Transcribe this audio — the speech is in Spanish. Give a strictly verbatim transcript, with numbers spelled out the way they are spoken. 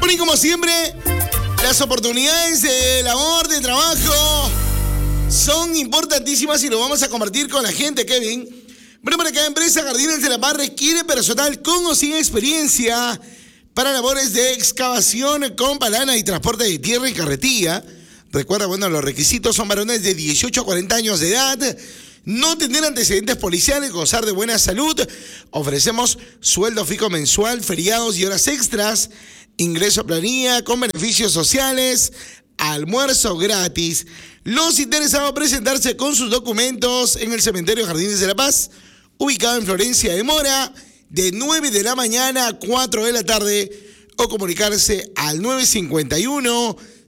Bueno, y como siempre, las oportunidades de labor, de trabajo, son importantísimas y lo vamos a compartir con la gente, Kevin. Bueno, para cada empresa, Jardines de la Paz requiere personal con o sin experiencia para labores de excavación con palana y transporte de tierra y carretilla. Recuerda, bueno, los requisitos son varones de dieciocho a cuarenta años de edad, no tener antecedentes policiales, gozar de buena salud. Ofrecemos sueldo fijo mensual, feriados y horas extras, ingreso a planilla con beneficios sociales, almuerzo gratis. Los interesados presentarse con sus documentos en el cementerio Jardines de la Paz, ubicado en Florencia de Mora, de nueve de la mañana a cuatro de la tarde, o comunicarse al nueve cinco uno,